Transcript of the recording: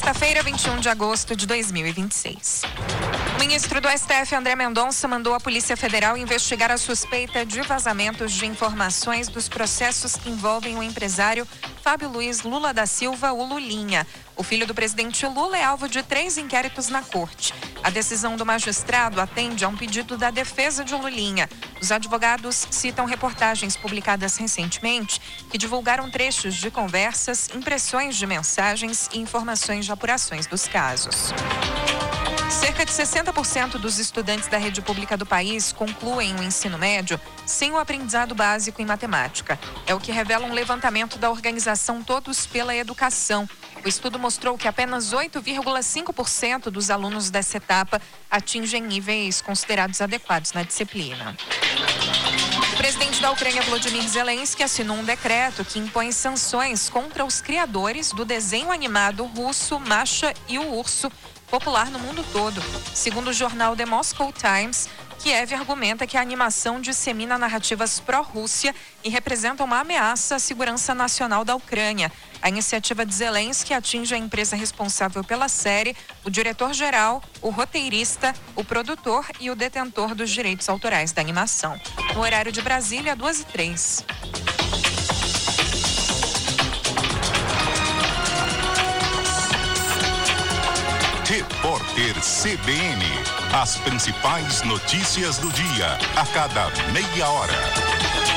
Sexta-feira, 21 de agosto de 2026. O ministro do STF, André Mendonça, mandou a Polícia Federal investigar a suspeita de vazamentos de informações dos processos que envolvem o empresário Fábio Luiz Lula da Silva, o Lulinha. O filho do presidente Lula é alvo de 3 inquéritos na corte. A decisão do magistrado atende a um pedido da defesa de Lulinha. Os advogados citam reportagens publicadas recentemente que divulgaram trechos de conversas, impressões de mensagens e informações de apurações dos casos. Cerca de 60% dos estudantes da rede pública do país concluem o ensino médio sem o aprendizado básico em matemática. É o que revela um levantamento da organização Todos pela Educação. O estudo mostrou que apenas 8,5% dos alunos dessa etapa atingem níveis considerados adequados na disciplina. O presidente da Ucrânia, Volodymyr Zelensky, assinou um decreto que impõe sanções contra os criadores do desenho animado russo Masha e o Urso, popular no mundo todo. Segundo o jornal The Moscow Times, Kiev argumenta que a animação dissemina narrativas pró-Rússia e representa uma ameaça à segurança nacional da Ucrânia. A iniciativa de Zelensky atinge a empresa responsável pela série, o diretor-geral, o roteirista, o produtor e o detentor dos direitos autorais da animação. No horário de Brasília, 2h03. Repórter CBN. As principais notícias do dia, a cada meia hora.